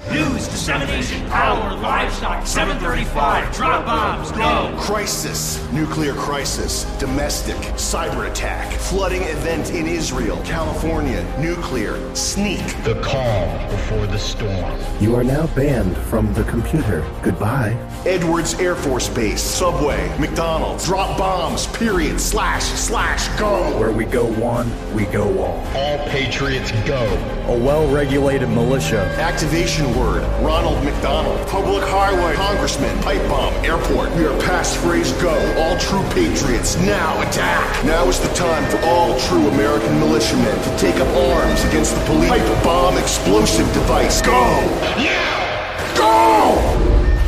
News, dissemination, power, livestock, 735, drop bombs, go! Crisis, nuclear crisis, domestic, cyber attack, flooding event in Israel, California, nuclear, sneak. The calm before the storm. You are now banned from the computer. Goodbye. Edwards Air Force Base, Subway, McDonald's, drop bombs, period, slash, go! Where we go one, we go all. All patriots go. A well-regulated militia. Activation word, Ronald McDonald. Public highway, congressman, pipe bomb, airport. We are past phrase go. All true patriots, now attack. Now is the time for all true American militiamen to take up arms against the police. Pipe bomb, explosive device, go! Yeah! Go!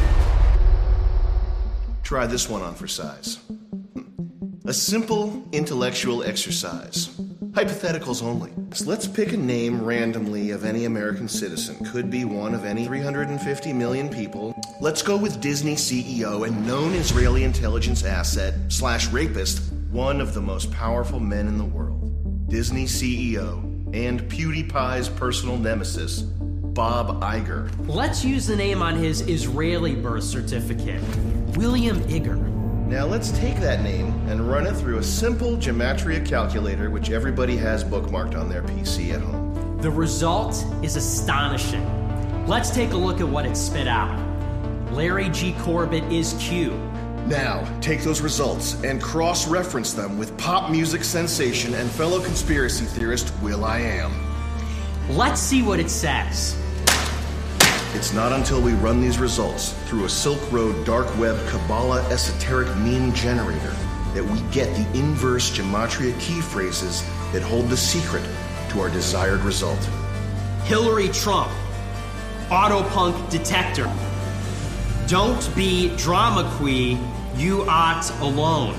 Try this one on for size. A simple intellectual exercise. Hypotheticals only. So let's pick a name randomly of any American citizen. Could be one of any 350 million people. Let's go with Disney CEO and known Israeli intelligence asset / rapist, one of the most powerful men in the world. Disney CEO and PewDiePie's personal nemesis, Bob Iger. Let's use the name on his Israeli birth certificate, William Iger. Now let's take that name and run it through a simple gematria calculator which everybody has bookmarked on their PC at home. The result is astonishing. Let's take a look at what it spit out. Larry G. Corbett is Q. Now, take those results and cross-reference them with pop music sensation and fellow conspiracy theorist will.i.am. Let's see what it says. It's not until we run these results through a Silk Road dark web Kabbalah esoteric meme generator that we get the inverse gematria key phrases that hold the secret to our desired result. Hillary Trump. Autopunk detector. Don't be drama queen. You ought alone.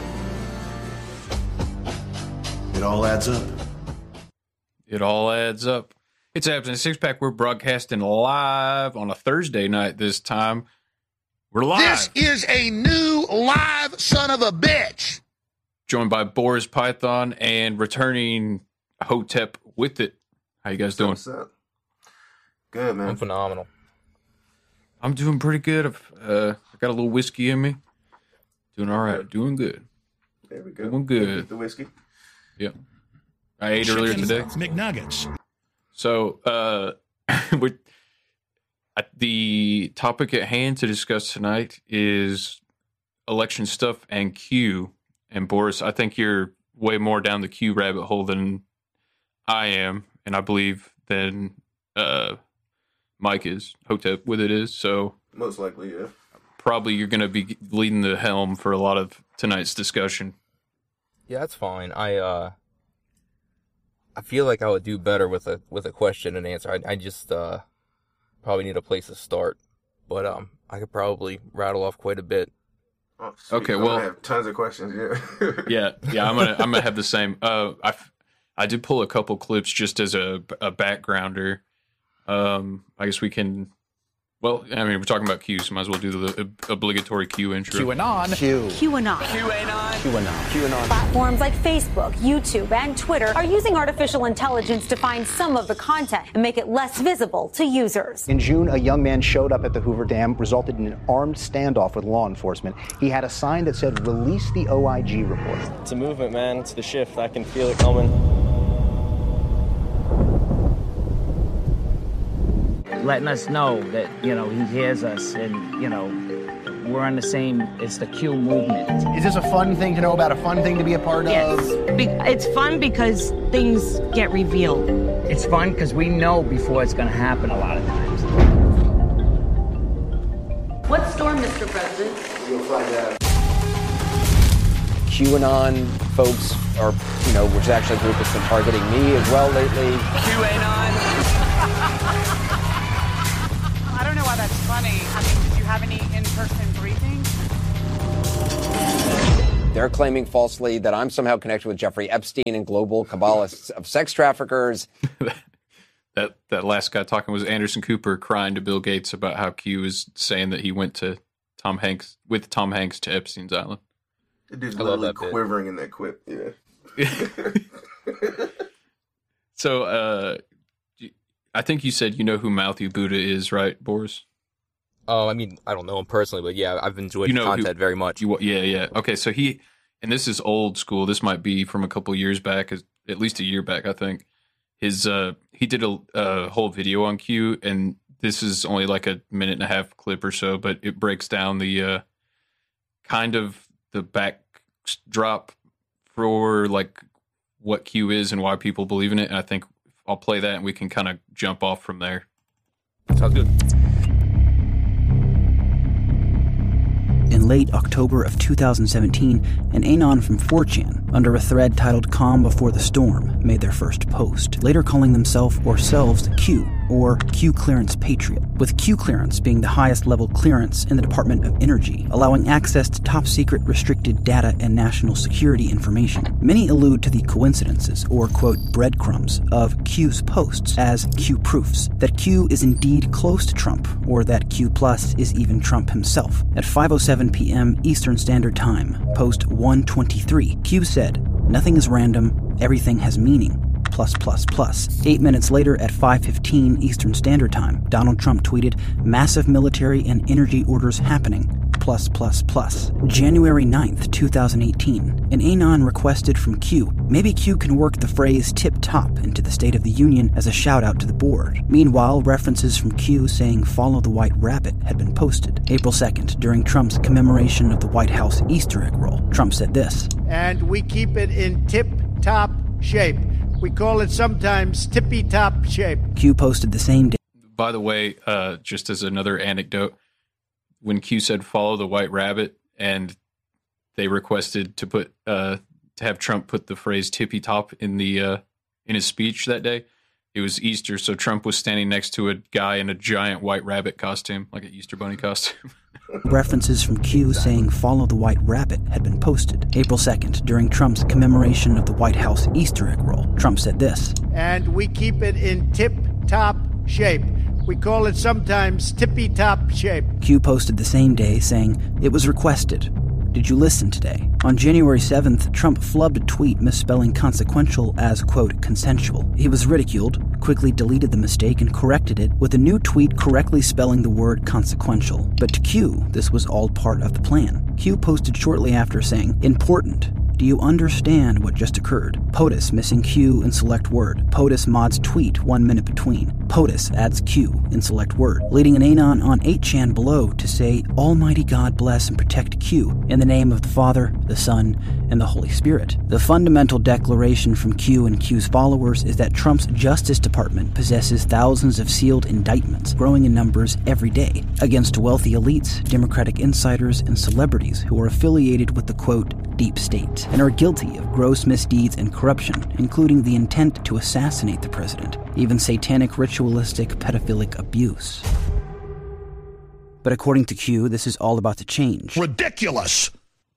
It all adds up. It all adds up. It's Absent Six Pack. We're broadcasting live on a Thursday night this time. We're live. This is a new live son of a bitch. Joined by Boris Python and returning Hotep with it. How you guys doing? What's up? Good, man. I'm phenomenal. I'm doing pretty good. I got a little whiskey in me. Doing all right. Doing good. There we go. Doing good. The whiskey. Yep. I ate earlier today. McNuggets. So, the topic at hand to discuss tonight is election stuff and Q. And Boris, I think you're way more down the Q rabbit hole than I am, and I believe than Mike is. Hotep with it is. So Most likely, yeah. probably you're going to be leading the helm for a lot of tonight's discussion. Yeah, that's fine. I feel like I would do better with a question and answer. I just probably need a place to start, but I could probably rattle off quite a bit. Oh, Okay, I'm well, gonna have tons of questions. Yeah. Yeah. I'm gonna have the same. I did pull a couple clips just as a backgrounder. I guess we can. Well, I mean, we're talking about Q, so might as well do the obligatory Q intro. QAnon. QAnon. Platforms like Facebook, YouTube, and Twitter are using artificial intelligence to find some of the content and make it less visible to users. In June, a young man showed up at the Hoover Dam, resulted in an armed standoff with law enforcement. He had a sign that said, "Release the OIG report." It's a movement, man. It's the shift. I can feel it coming. Letting us know that, he hears us and, we're on the same, it's the Q movement. Is this a fun thing to know about, a fun thing to be a part of? It's fun because things get revealed. It's fun because we know before it's going to happen a lot of times. What storm, Mr. President? You'll find out. QAnon folks are, which is actually a group that's been targeting me as well lately. QAnon. I don't know why that's funny. I mean, did you have any in-person briefings? They're claiming falsely that I'm somehow connected with Jeffrey Epstein and global Kabbalists of sex traffickers. That last guy talking was Anderson Cooper crying to Bill Gates about how Q is saying that he went to Tom Hanks to Epstein's Island. It is literally quivering in that quip. Yeah. So, I think you said you know who Matthew Buddha is, right, Boris? Oh, I mean, I don't know him personally, but yeah, I've enjoyed his content very much. Yeah. Okay, so and this is old school. This might be from a couple years back, at least a year back, I think. He did a whole video on Q, and this is only like a minute and a half clip or so, but it breaks down the kind of the backdrop for like what Q is and why people believe in it. And I think I'll play that and we can kind of jump off from there. Sounds good. In late October of 2017, an anon from 4chan, under a thread titled Calm Before the Storm, made their first post, later calling themselves or selves Q, or Q Clearance Patriot, with Q Clearance being the highest level clearance in the Department of Energy, allowing access to top-secret restricted data and national security information. Many allude to the coincidences, or quote, breadcrumbs, of Q's posts as Q proofs, that Q is indeed close to Trump, or that Q Plus is even Trump himself. At 5:07 p.m. Eastern Standard Time, post 123, Q said, "Nothing is random, everything has meaning. +++. 8 minutes later at 5:15 Eastern Standard Time, Donald Trump tweeted, "Massive military and energy orders happening. +++. January 9th, 2018, an anon requested from Q. Maybe Q can work the phrase tip-top into the State of the Union as a shout-out to the board. Meanwhile, references from Q saying follow the white rabbit had been posted. April 2nd, during Trump's commemoration of the White House Easter egg roll, Trump said this. "And we keep it in tip-top shape. We call it sometimes tippy-top shape." Q posted the same day. By the way, just as another anecdote, when Q said follow the white rabbit and they requested to put to have Trump put the phrase tippy top in his speech that day, it was Easter, so Trump was standing next to a guy in a giant white rabbit costume, like an Easter bunny costume. References from Q saying follow the white rabbit had been posted. April 2nd, during Trump's commemoration of the White House Easter egg roll, Trump said this. "And we keep it in tip-top shape. We call it sometimes tippy-top shape." Q posted the same day saying, "It was requested. Did you listen today?" On January 7th, Trump flubbed a tweet misspelling consequential as, quote, consensual. He was ridiculed, quickly deleted the mistake and corrected it with a new tweet correctly spelling the word consequential. But to Q, this was all part of the plan. Q posted shortly after saying, "Important. Do you understand what just occurred? POTUS missing Q in select word. POTUS mods tweet 1 minute between. POTUS adds Q in select word." Leading an anon on 8chan below to say, "Almighty God bless and protect Q in the name of the Father, the Son, and the Holy Spirit." The fundamental declaration from Q and Q's followers is that Trump's Justice Department possesses thousands of sealed indictments, growing in numbers every day, against wealthy elites, Democratic insiders, and celebrities who are affiliated with the, quote, deep state, and are guilty of gross misdeeds and corruption, including the intent to assassinate the president, even satanic ritualistic pedophilic abuse. But according to Q, this is all about to change. Ridiculous!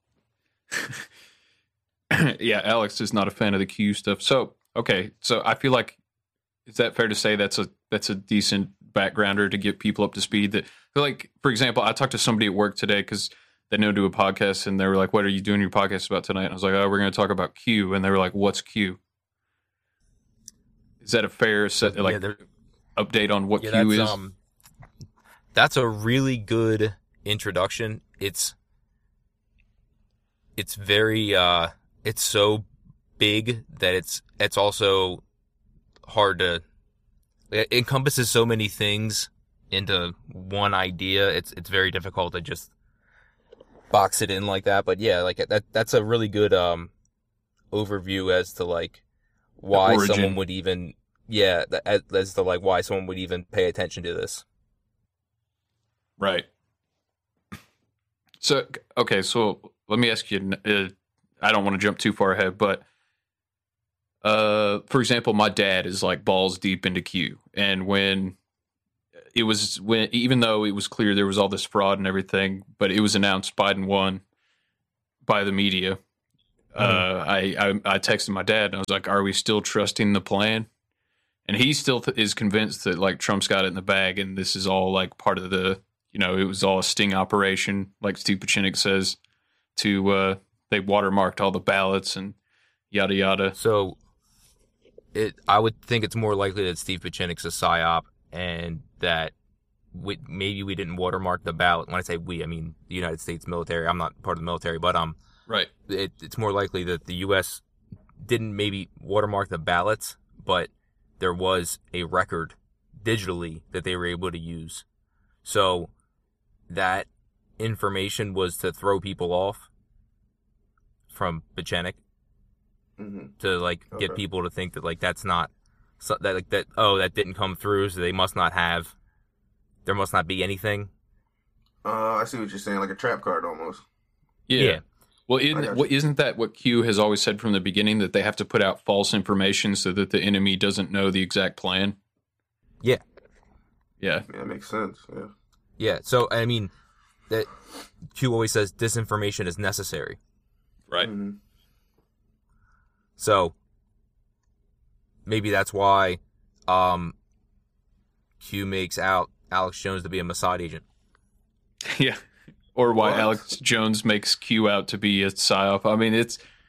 Yeah, Alex is not a fan of the Q stuff. So, okay, so I feel like, is that fair to say that's a decent backgrounder to get people up to speed? That, like, for example, I talked to somebody at work today because they knew to do a podcast, and they were like, "What are you doing your podcast about tonight?" And I was like, "Oh, we're going to talk about Q." And they were like, "What's Q?" Is that a fair update on what Q is? That's a really good introduction. It's very it's so big that it's also hard to, it encompasses so many things into one idea. It's very difficult to just box it in like that. But yeah, like that's a really good overview as to like why someone would even as to like why someone would even pay attention to this. Right. So okay, so let me ask you, I don't want to jump too far ahead, but for example, my dad is like balls deep into Q, and even though it was clear there was all this fraud and everything, but it was announced Biden won by the media. I texted my dad and I was like, "Are we still trusting the plan?" And he still is convinced that like Trump's got it in the bag, and this is all like part of the, it was all a sting operation, like Steve Pieczenik says. They watermarked all the ballots and yada yada. So I would think it's more likely that Steve Pieczenik's a psyop and that maybe we didn't watermark the ballot. When I say we, I mean the United States military. I'm not part of the military, but right. It's more likely that the U.S. didn't maybe watermark the ballots, but there was a record digitally that they were able to use. So that information was to throw people off from Pieczenik, to get people to think that that's not that didn't come through, so there must not be anything. I see what you're saying, like a trap card almost. Yeah. Well, isn't that what Q has always said from the beginning, that they have to put out false information so that the enemy doesn't know the exact plan? Yeah. Yeah. Yeah, that makes sense. Yeah. Yeah. So I mean, that Q always says disinformation is necessary. Right. So maybe that's why Q makes out Alex Jones to be a Mossad agent. Yeah. Or why Alex Jones makes Q out to be a psyop. I mean,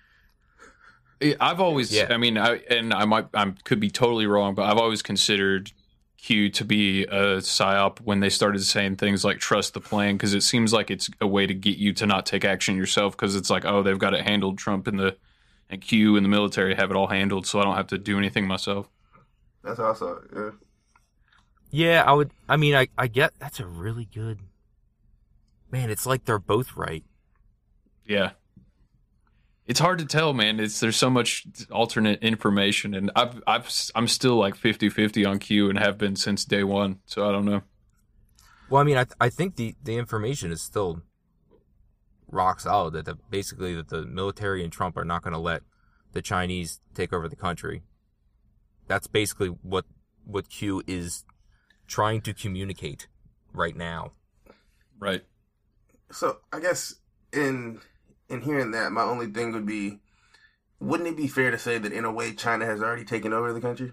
I've always, I could be totally wrong, but I've always considered Q to be a psyop when they started saying things like trust the plan, because it seems like it's a way to get you to not take action yourself, because it's like, oh, they've got it handled. Trump and Q and the military have it all handled, so I don't have to do anything myself. That's how I saw it, yeah. Yeah, I get that's a really good... Man, it's like they're both right. Yeah. It's hard to tell, man. There's so much alternate information, and I'm still like 50-50 on Q and have been since day one, so I don't know. Well, I mean, I think the information is still rock solid, that basically that the military and Trump are not going to let the Chinese take over the country. That's basically what Q is trying to communicate right now. Right. So I guess in hearing that, my only thing would be, wouldn't it be fair to say that in a way China has already taken over the country?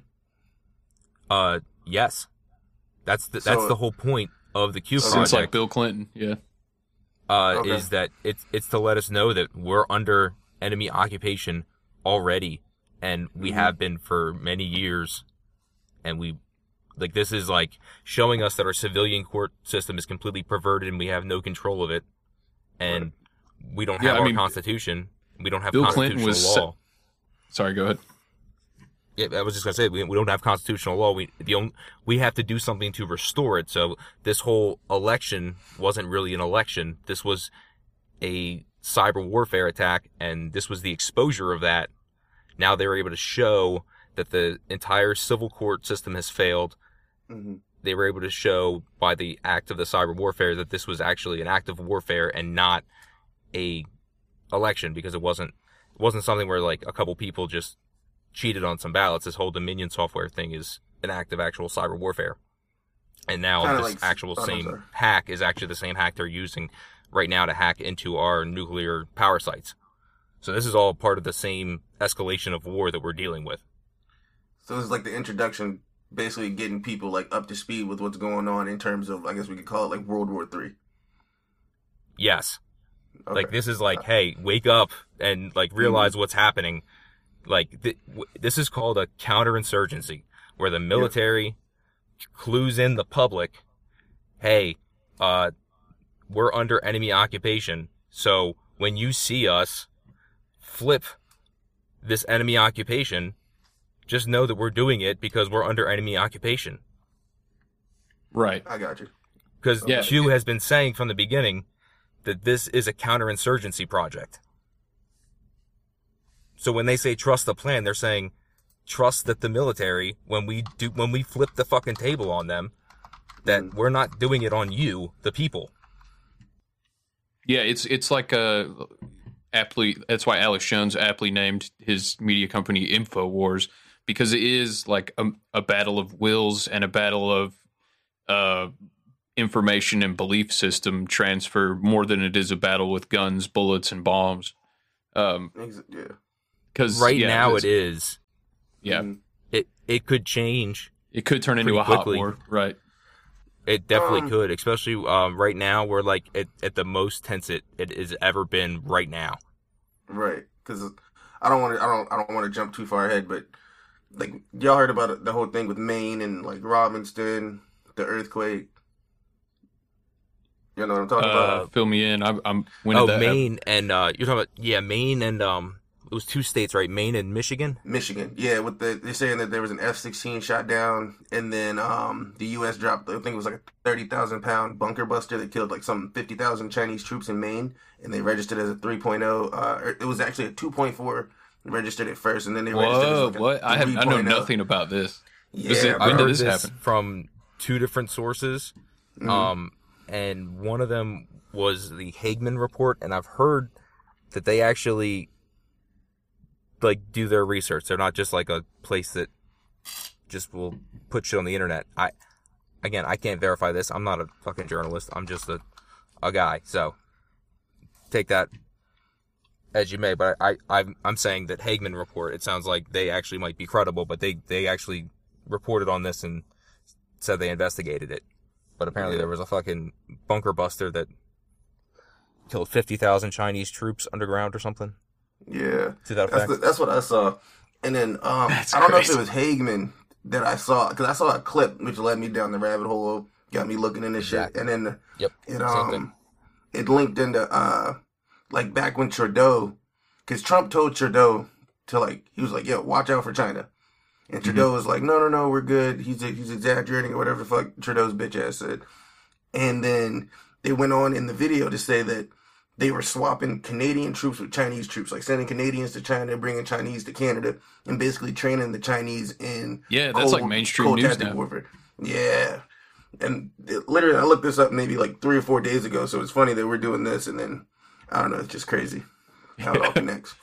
Yes. That's the whole point of the Q project. Since like Bill Clinton, yeah. Is that it's to let us know that we're under enemy occupation already, and we have been for many years, and this is like showing us that our civilian court system is completely perverted and we have no control of it, and we don't have our constitution. We don't have Bill constitutional Clinton law. Sorry, go ahead. Yeah, I was just gonna say we don't have constitutional law. We have to do something to restore it. So this whole election wasn't really an election. This was a cyber warfare attack, and this was the exposure of that. Now they were able to show that the entire civil court system has failed. They were able to show by the act of the cyber warfare that this was actually an act of warfare and not a election, because it wasn't something where like a couple people just cheated on some ballots. This whole Dominion software thing is an act of actual cyber warfare. And now this same hack is actually the same hack they're using right now to hack into our nuclear power sites. So this is all part of the same escalation of war that we're dealing with. So this is like the introduction, basically getting people like up to speed with what's going on in terms of, I guess we could call it like World War III. Yes. Okay. Like this is like, hey, wake up and like realize what's happening. Like this is called a counterinsurgency, where the military clues in the public, hey, we're under enemy occupation. So when you see us flip this enemy occupation, just know that we're doing it because we're under enemy occupation. Right. I got you. Because Q has been saying from the beginning that this is a counterinsurgency project. So when they say trust the plan, they're saying trust that the military, when we flip the fucking table on them, that we're not doing it on you, the people. Yeah, it's like aptly. That's why Alex Jones aptly named his media company InfoWars, because it is like a battle of wills and a battle of information and belief system transfer more than it is a battle with guns, bullets, and bombs. Because now it is. Yeah. It could change. It could turn into a hot war, right? It definitely could, especially right now. We're like at the most tense it has ever been right now. Right, because I don't want to jump too far ahead, but like y'all heard about the whole thing with Maine and like Robinson, the earthquake. You know what I'm talking about? Fill me in. I'm when did that Maine and you're talking about Maine and it was 2 states, right? Maine and Michigan. Michigan, yeah. They're saying that there was an F-16 shot down, and then the U.S. dropped. I think it was like a 30,000-pound bunker buster that killed like some 50,000 Chinese troops in Maine, and they registered as a 3.0. It was actually a 2.4 registered at first, and then they registered as like a what? I know nothing about this. Yeah, when did this happen? From 2 different sources, and one of them was the Hagman report, and I've heard that they actually like do their research. They're not just like a place that just will put shit on the internet. I can't verify this. I'm not a fucking journalist. I'm just a guy. So take that as you may. But I'm saying that Hagman report, it sounds like they actually might be credible, but they actually reported on this and said they investigated it. But apparently there was a fucking bunker buster that killed 50,000 Chinese troops underground or something. Yeah, to that effect. That's what I saw. And then I don't know if it was Hagman that I saw, because I saw a clip which led me down the rabbit hole, got me looking into shit. And then it linked into like back when Trudeau, because Trump told Trudeau to like, he was like, yo, watch out for China. And Trudeau was like, no, we're good. He's exaggerating or whatever the fuck Trudeau's bitch ass said. And then they went on in the video to say that they were swapping Canadian troops with Chinese troops, like sending Canadians to China, bringing Chinese to Canada, and basically training the Chinese in that's like mainstream news now. Warfare. Yeah. And literally, I looked this up maybe like 3 or 4 days ago, so it's funny that we're doing this, and then, I don't know, it's just crazy how it all connects.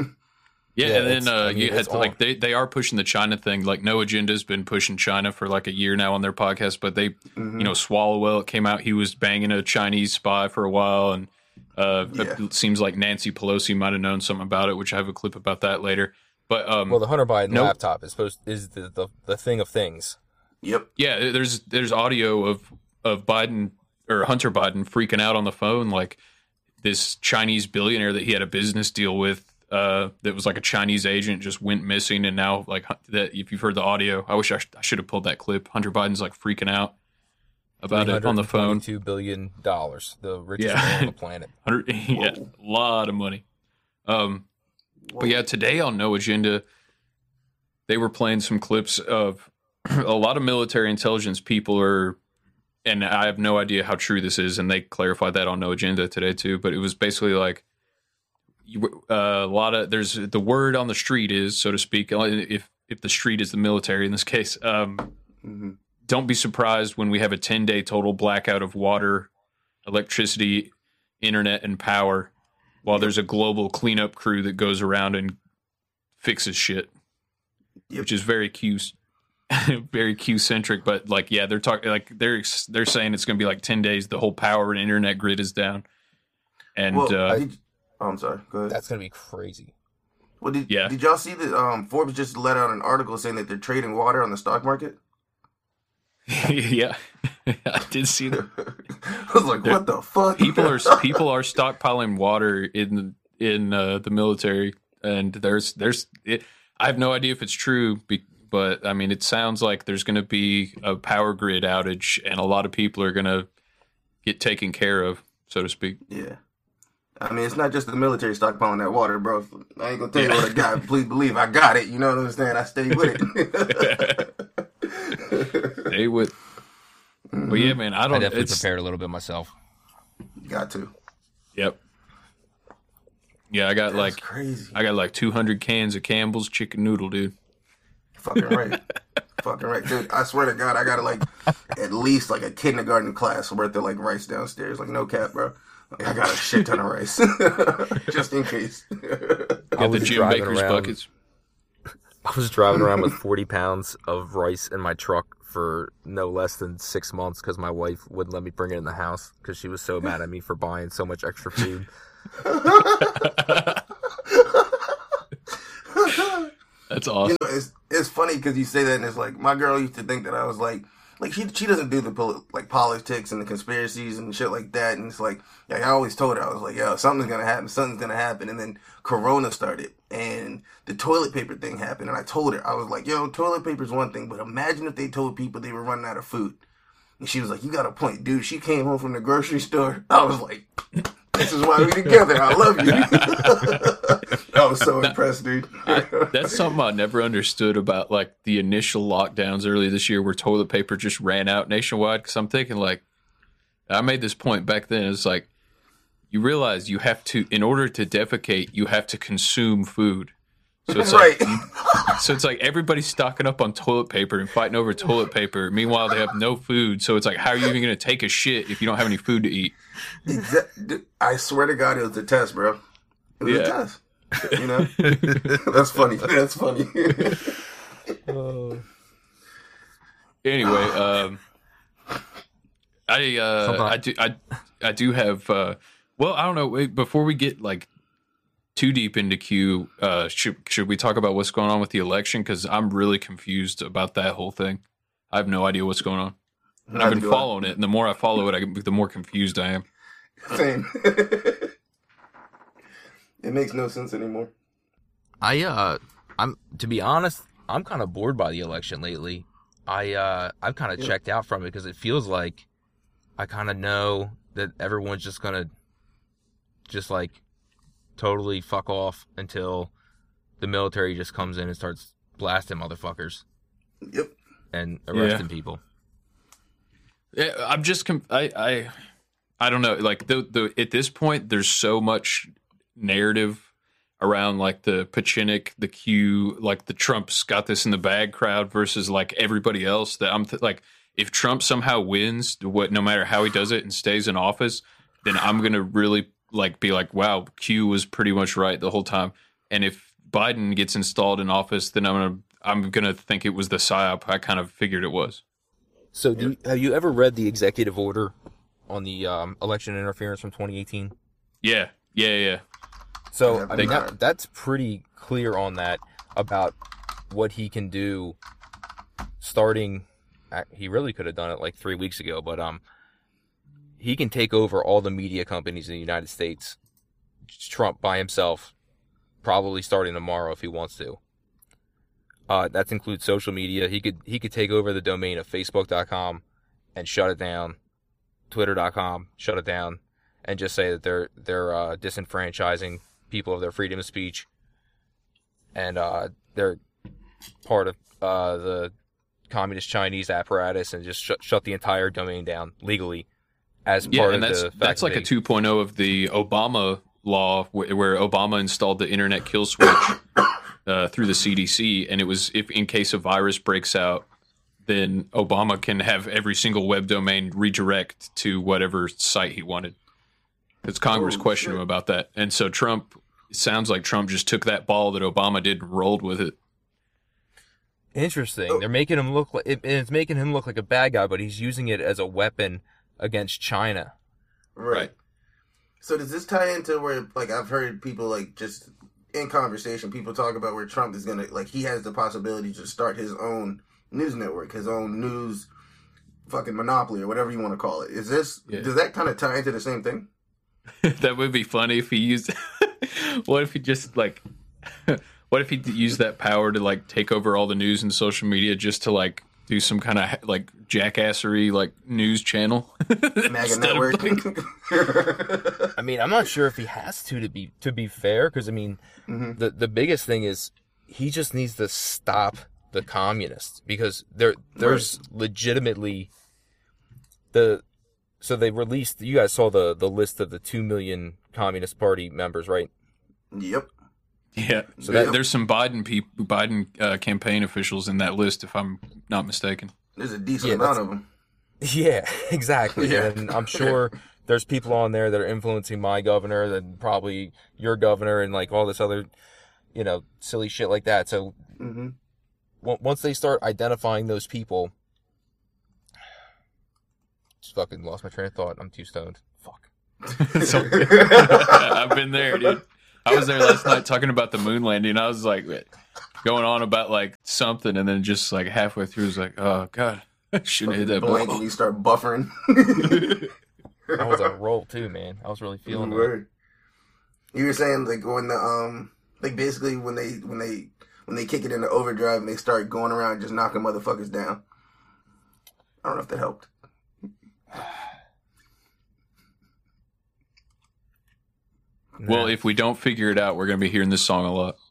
And then you had like they are pushing the China thing. Like No Agenda's been pushing China for like a year now on their podcast, but they, Swalwell, it came out he was banging a Chinese spy for a while, and it seems like Nancy Pelosi might have known something about it, which I have a clip about that later. But the Hunter Biden laptop is the thing of things. Yep. Yeah, there's audio of Biden or Hunter Biden freaking out on the phone, like this Chinese billionaire that he had a business deal with. That was like a Chinese agent just went missing, and now like that. If you've heard the audio, I wish I should have pulled that clip. Hunter Biden's like freaking out about it on the phone. $2 billion, the richest man on the planet. A lot of money. But yeah, today on No Agenda, they were playing some clips of a lot of military intelligence people are, and I have no idea how true this is, and they clarified that on No Agenda today too. But it was basically like. A lot of there's the word on the street is, so to speak, if the street is the military in this case, don't be surprised when we have a 10-day total blackout of water, electricity, internet, and power, while there's a global cleanup crew that goes around and fixes shit, which is very very Q-centric. But like, yeah, they're talking like they're saying it's going to be like 10 days. The whole power and internet grid is down, and. I'm sorry. Go ahead. That's gonna be crazy. Well, did y'all see that Forbes just let out an article saying that they're trading water on the stock market? Yeah, I did see that. I was like, what the fuck? People are stockpiling water in the military, and there's I have no idea if it's true, but I mean, it sounds like there's going to be a power grid outage, and a lot of people are going to get taken care of, so to speak. Yeah. I mean, it's not just the military stockpiling that water, bro. I ain't gonna tell you what I got. Please believe I got it. You know what I'm saying? I stay with it. Stay with. Well, yeah, man. I definitely prepared a little bit myself. You got to. Yep. Yeah, I got crazy. I got like 200 cans of Campbell's chicken noodle, dude. Fucking right. Fucking right, dude. I swear to God, I got like at least like a kindergarten class worth of like rice downstairs. Like no cap, bro. I got a shit ton of rice, just in case. Got the Jim Baker's buckets. I was driving around with 40 pounds of rice in my truck for no less than 6 months because my wife wouldn't let me bring it in the house because she was so mad at me for buying so much extra food. That's awesome. You know, it's funny because you say that, and it's like my girl used to think that I was like like she doesn't do the politics and the conspiracies and shit like that. And it's like, I always told her, I was like, yo, something's gonna happen. And then Corona started and the toilet paper thing happened. And I told her, I was like, yo, toilet paper's one thing, but imagine if they told people they were running out of food. And she was like, you got a point, dude. She came home from the grocery store. I was like, this is why we're together. I love you. I was so impressed, dude. That's something I never understood about like the initial lockdowns early this year where toilet paper just ran out nationwide. Because I'm thinking like, I made this point back then. It's like, you realize you have to, in order to defecate, you have to consume food. So it's right. So it's like everybody's stocking up on toilet paper and fighting over toilet paper. Meanwhile, they have no food. So it's like, how are you even going to take a shit if you don't have any food to eat? I swear to God, it was a test, bro. It was a test. You know, that's funny. That's funny. Anyway, I do have. Well, I don't know. Before we get like too deep into Q, should we talk about what's going on with the election? Because I'm really confused about that whole thing. I have no idea what's going on. And I've been following it, and the more I follow it, the more confused I am. Same. It makes no sense anymore. I'm to be honest, I'm kind of bored by the election lately. I've kind of checked out from it because it feels like I kind of know that everyone's just gonna just like totally fuck off until the military just comes in and starts blasting motherfuckers. Yep. And arresting people. Yeah, I'm just I don't know. Like the at this point, there's so much narrative around like the Pachinik, the Q, like the Trump's got this in the bag crowd versus like everybody else. That I'm like, if Trump somehow wins, no matter how he does it and stays in office, then I'm gonna really like be like, wow, Q was pretty much right the whole time. And if Biden gets installed in office, then I'm gonna think it was the psyop I kind of figured it was. So have you ever read the executive order on the election interference from 2018? Yeah. So I mean that's pretty clear on that about what he can do. Starting, he really could have done it like 3 weeks ago, but he can take over all the media companies in the United States. Trump by himself, probably starting tomorrow if he wants to. That includes social media. He could take over the domain of Facebook.com and shut it down, Twitter.com, shut it down, and just say that they're disenfranchising people of their freedom of speech, and they're part of the communist Chinese apparatus, and just shut the entire domain down legally as part of the. That's like a 2.0 of the Obama law, where Obama installed the internet kill switch through the CDC, and it was if in case a virus breaks out, then Obama can have every single web domain redirect to whatever site he wanted. Because Congress questioned him about that. And so it sounds like Trump just took that ball that Obama did and rolled with it. Interesting. They're making him look like it's making him look like a bad guy, but he's using it as a weapon against China. Right. So does this tie into where, like, I've heard people, like, just in conversation, people talk about where Trump is going to, like, he has the possibility to start his own news network, his own news fucking monopoly, or whatever you want to call it. Does that kind of tie into the same thing? That would be funny if he used. What if he just like? What if he used that power to like take over all the news and social media just to like do some kind of like jackassery like news channel? MAGA network. I mean, I'm not sure if he has to be fair, because I mean, the biggest thing is he just needs to stop the communists, because there's legitimately so they released, you guys saw the list of the 2 million Communist Party members, right? Yep. Yeah. So there's some Biden campaign officials in that list, if I'm not mistaken. There's a decent amount of them. Yeah, exactly. Yeah. And I'm sure there's people on there that are influencing my governor, and probably your governor, and like all this other, silly shit like that. So once they start identifying those people, just fucking lost my train of thought. I'm too stoned. Fuck. I've been there, dude. I was there last night talking about the moon landing. I was like going on about like something, and then just like halfway through, I was like, oh god, Shouldn't hit that blank ball. and you start buffering. I was on a roll too, man. I was really feeling it. You were saying like when the like basically when they kick it into overdrive and they start going around just knocking motherfuckers down. I don't know if that helped. Well, if we don't figure it out, we're going to be hearing this song a lot.